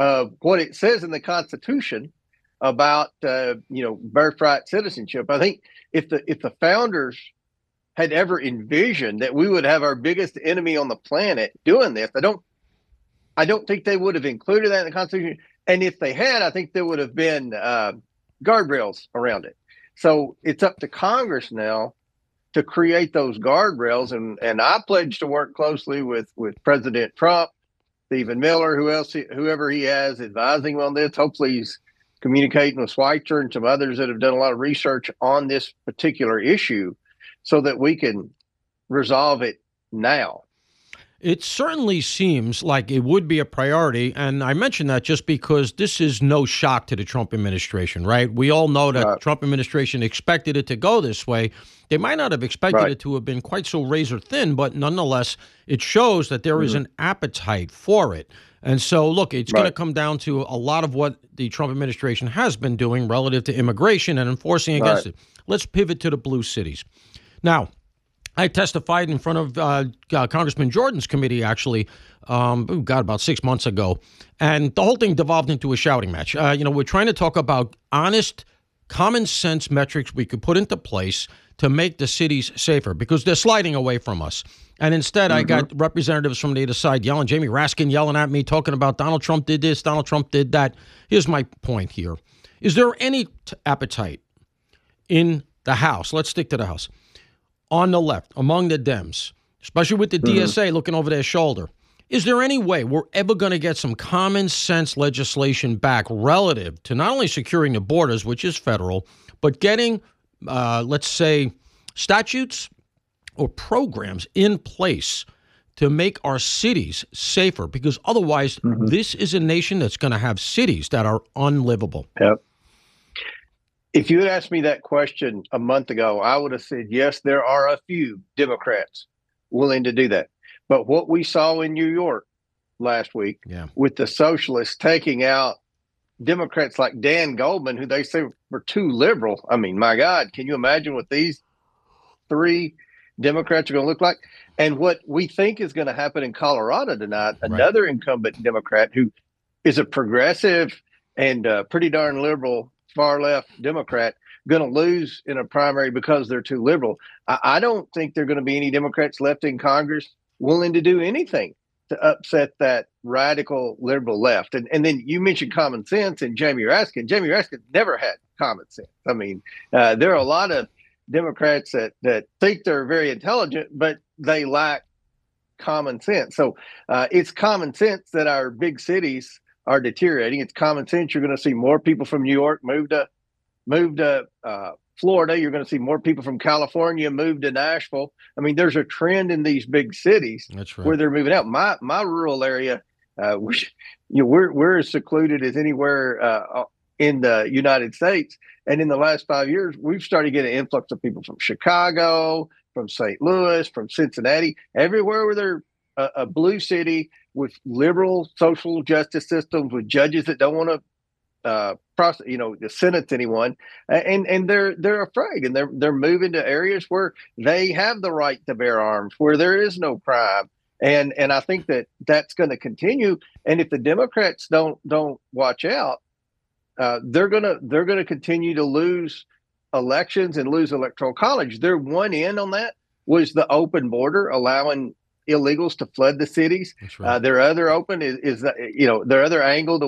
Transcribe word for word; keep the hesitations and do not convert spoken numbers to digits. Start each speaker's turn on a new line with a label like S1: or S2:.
S1: of what it says in the Constitution about uh, you know birthright citizenship. I think if the if the founders had ever envisioned that we would have our biggest enemy on the planet doing this, I don't I don't think they would have included that in the Constitution. And if they had, I think there would have been uh, guardrails around it. So it's up to Congress now to create those guardrails. And, and I pledge to work closely with, with President Trump, Stephen Miller, who else, he, whoever he has advising on this. Hopefully he's communicating with Schweitzer and some others that have done a lot of research on this particular issue so that we can resolve it now.
S2: It certainly seems like it would be a priority, and I mention that just because this is no shock to the Trump administration, right? We all know that the right. Trump administration expected it to go this way. They might not have expected right. it to have been quite so razor thin, but nonetheless, it shows that there mm-hmm. is an appetite for it. And so, look, it's right. going to come down to a lot of what the Trump administration has been doing relative to immigration and enforcing against right. it. Let's pivot to the blue cities. Now, I testified in front of uh, uh, Congressman Jordan's committee, actually, um, oh God, about six months ago. And the whole thing devolved into a shouting match. Uh, you know, we're trying to talk about honest, common sense metrics we could put into place to make the cities safer because they're sliding away from us. And instead, mm-hmm. I got representatives from the other side yelling, Jamie Raskin yelling at me, talking about Donald Trump did this, Donald Trump did that. Here's my point here. Is there any t- appetite in the House? Let's stick to the House. On the left, among the Dems, especially with the mm-hmm. D S A looking over their shoulder, is there any way we're ever going to get some common sense legislation back relative to not only securing the borders, which is federal, but getting, uh, let's say, statutes or programs in place to make our cities safer? Because otherwise, mm-hmm. this is a nation that's going to have cities that are unlivable.
S1: Yep. If you had asked me that question a month ago, I would have said, yes, there are a few Democrats willing to do that. But what we saw in New York last week yeah. with the socialists taking out Democrats like Dan Goldman, who they say were too liberal. I mean, my God, can you imagine what these three Democrats are going to look like? And what we think is going to happen in Colorado tonight, right. another incumbent Democrat who is a progressive and uh, pretty darn liberal far left Democrat going to lose in a primary because they're too liberal. I, I don't think there are going to be any Democrats left in Congress willing to do anything to upset that radical liberal left. And and then you mentioned common sense and Jamie Raskin. Jamie Raskin never had common sense. I mean, uh, there are a lot of Democrats that, that think they're very intelligent, but they lack common sense. So uh, it's common sense that our big cities are deteriorating. It's common sense. You're going to see more people from New York move to move to uh, Florida. You're going to see more people from California move to Nashville. I mean, there's a trend in these big cities That's right. where they're moving out. My my rural area, uh, which, you know, we're we're as secluded as anywhere uh, in the United States. And in the last five years, we've started getting an influx of people from Chicago, from Saint Louis, from Cincinnati, everywhere where they're a, a blue city with liberal social justice systems, with judges that don't want to, uh, process, you know, sentence anyone, and and they're they're afraid, and they're they're moving to areas where they have the right to bear arms, where there is no crime, and and I think that that's going to continue. And if the Democrats don't don't watch out, uh, they're gonna they're gonna continue to lose elections and lose electoral college. Their one end on that was the open border, allowing illegals to flood the cities.
S2: That's right.
S1: Uh, their other open is, is, you know, their other angle to